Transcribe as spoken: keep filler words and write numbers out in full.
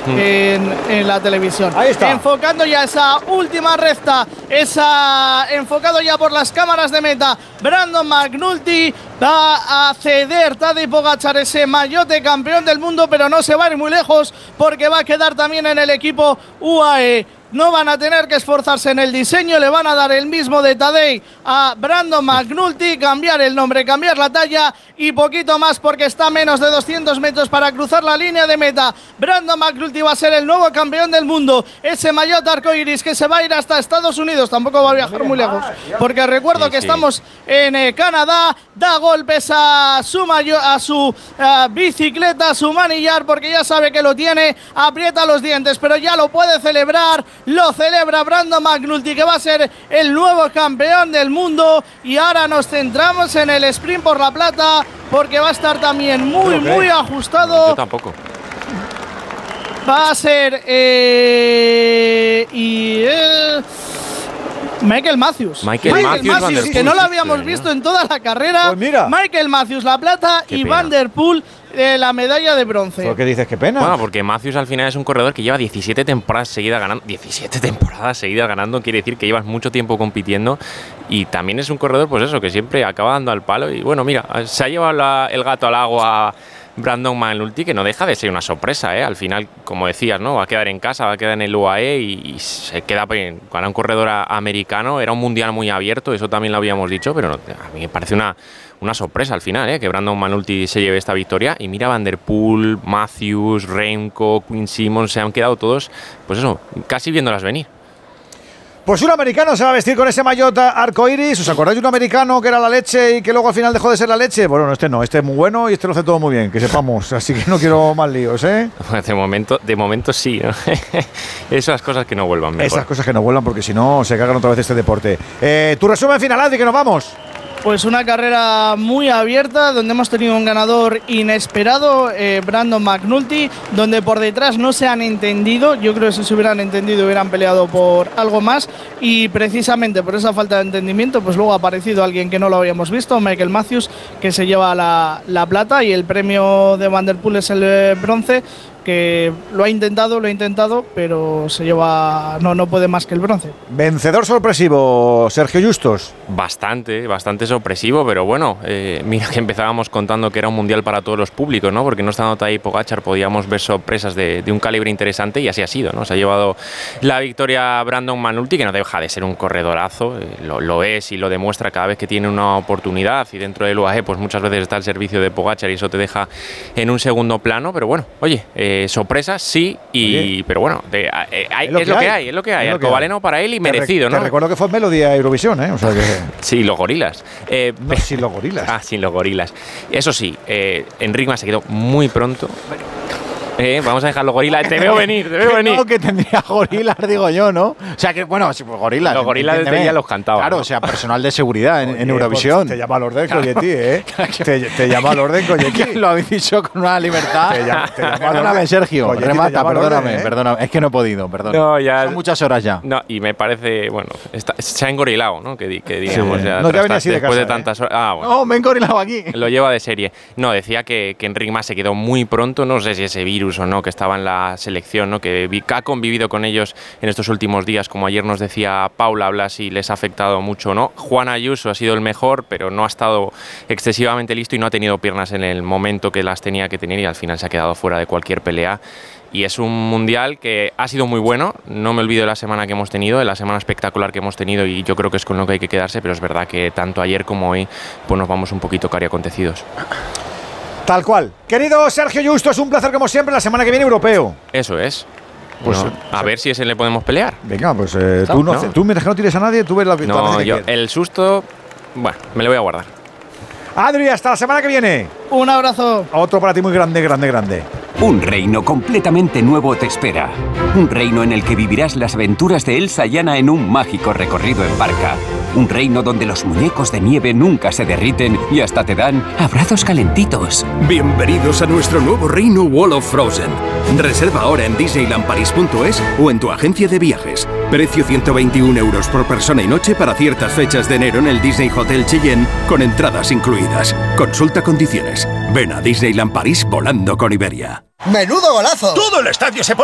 mm. en, en la televisión. Ahí está. Enfocando ya esa última recta, esa enfocado ya por las cámaras de meta, Brandon McNulty va a ceder Tadej Pogačar ese maillot campeón del mundo, pero no se va a ir muy lejos porque va a quedar también en el equipo U A E. No van a tener que esforzarse en el diseño, le van a dar el mismo de Tadej a Brandon McNulty, cambiar el nombre, cambiar la talla y poquito más porque está a menos de doscientos metros para cruzar la línea de meta. Brandon McNulty va a ser el nuevo campeón del mundo, esse maillot arcoiris que se va a ir hasta Estados Unidos, tampoco va a viajar muy lejos, porque recuerdo sí, que sí. estamos en eh, Canadá, da golpes a su, mayo, a su uh, bicicleta, a su manillar, porque ya sabe que lo tiene, aprieta los dientes, pero ya lo puede celebrar. Lo celebra Brandon McNulty, que va a ser el nuevo campeón del mundo. Y ahora nos centramos en el sprint por la plata, porque va a estar también muy, muy ajustado. Yo tampoco. Va a ser eh, y eh, Michael Matthews. Michael, Michael Matthews, Matthews que no lo habíamos visto en toda la carrera. Pues mira. Michael Matthews la plata Qué y pena. Van der Poel eh, la medalla de bronce. ¿Por qué dices qué pena? Bueno, porque Matthews al final es un corredor que lleva diecisiete temporadas seguidas ganando. diecisiete temporadas seguidas ganando quiere decir que llevas mucho tiempo compitiendo. Y también es un corredor, pues eso, que siempre acaba dando al palo. Y bueno, mira, se ha llevado la, el gato al agua Brandon McNulty, que no deja de ser una sorpresa, ¿eh? Al final, como decías, ¿no? Va a quedar en casa, va a quedar en el U A E y, y se queda para un corredor americano. Era un mundial muy abierto, eso también lo habíamos dicho, pero no, a mí me parece una, una sorpresa al final, ¿eh? Que Brandon McNulty se lleve esta victoria. Y mira, Van der Poel, Matthews, Remco, Quinn Simmons, se han quedado todos, pues eso, casi viéndolas venir. Pues un americano se va a vestir con ese maillot arcoiris. ¿Os acordáis de un americano que era la leche y que luego al final dejó de ser la leche? Bueno, este no, este es muy bueno y este lo hace todo muy bien, que sepamos. Así que no quiero más líos, ¿eh? De momento, de momento sí, ¿no? Esas cosas que no vuelvan mejor. Esas cosas que no vuelvan porque si no se cagan otra vez este deporte. Eh, tu resumen final, Adri, que nos vamos. Pues una carrera muy abierta, donde hemos tenido un ganador inesperado, eh, Brandon McNulty, donde por detrás no se han entendido. Yo creo que si se hubieran entendido hubieran peleado por algo más, y precisamente por esa falta de entendimiento pues luego ha aparecido alguien que no lo habíamos visto, Michael Matthews, que se lleva la, la plata, y el premio de Van der Poel es el eh, bronce, que lo ha intentado, lo ha intentado, pero se lleva, no, no puede más que el bronce. Vencedor sorpresivo, Sergio Justos. Bastante, bastante sorpresivo, pero bueno, eh, mira que empezábamos contando que era un mundial para todos los públicos, ¿no? Porque no estando Tadej Pogačar podíamos ver sorpresas de, de un calibre interesante, y así ha sido, ¿no? Se ha llevado la victoria Brandon McNulty, que no deja de ser un corredorazo, eh, lo, lo es y lo demuestra cada vez que tiene una oportunidad, y dentro del U A E pues muchas veces está al servicio de Pogačar y eso te deja en un segundo plano, pero bueno, oye, eh, sorpresas sí, y Oye. pero bueno, de, eh, hay, es lo, es que, lo hay. que hay, es lo que hay, es lo que Alcobaleno hay. para él y Te merecido, re, ¿no? Te recuerdo que fue Melody a Eurovisión, ¿eh? O sea que... Sí, los gorilas. Eh, no, sin los gorilas. Ah, sin los gorilas. Eso sí, eh, Enric Mas se quedó muy pronto. Eh, vamos a dejar los gorilas. Te veo venir, te veo venir. No, que tendría gorilas, digo yo, ¿no? O sea, que, bueno, sí, pues gorilas. Los gorilas de ya los cantaba. Claro, ¿no? O sea, personal de seguridad en, Oye, en Eurovisión. Pues te llama al orden, claro. Coyetti, ¿eh? te, te llama al orden, Coyetti. Lo habéis dicho con una libertad. Te llama, te llama perdóname, Sergio. Coyetti, remata, perdóname, orden, ¿eh? perdóname. Es que no he podido, perdón. No, ya, Son muchas horas ya. No, y me parece, bueno, está, se ha engorilado, ¿no? Que, que digamos, sí. ya. No, ya venía así de después casa, de tantas ¿eh? horas. Ah, bueno. No, me he engorilado aquí. Lo lleva de serie. No, decía que, que Enric Mas se quedó muy pronto, no sé si ese virus o no, que estaba en la selección, ¿no? Que ha convivido con ellos en estos últimos días, como ayer nos decía Paula, habla si les ha afectado mucho o no. Juan Ayuso ha sido el mejor, pero no ha estado excesivamente listo y no ha tenido piernas en el momento que las tenía que tener, y al final se ha quedado fuera de cualquier pelea. Y es un mundial que ha sido muy bueno, no me olvido de la semana que hemos tenido, de la semana espectacular que hemos tenido, y yo creo que es con lo que hay que quedarse, pero es verdad que tanto ayer como hoy pues nos vamos un poquito cari acontecidos. Tal cual. Querido Sergio Justo, es un placer como siempre. La semana que viene europeo. Eso es. Pues, no, a ver si ese le podemos pelear. Venga, pues eh, tú, no, ¿no? tú mientras que no tires a nadie, tú ves la victoria. No, yo, el susto, bueno, me lo voy a guardar. Adri, hasta la semana que viene. Un abrazo. Otro para ti muy grande, grande, grande. Un reino completamente nuevo te espera. Un reino en el que vivirás las aventuras de Elsa y Anna en un mágico recorrido en barca. Un reino donde los muñecos de nieve nunca se derriten y hasta te dan abrazos calentitos. Bienvenidos a nuestro nuevo reino Wall of Frozen. Reserva ahora en disneyland paris punto es o en tu agencia de viajes. Precio ciento veintiún euros por persona y noche para ciertas fechas de enero en el Disney Hotel Cheyenne, con entradas incluidas. Consulta condiciones. Ven a Disneyland París volando con Iberia. ¡Menudo golazo! Todo el estadio se pone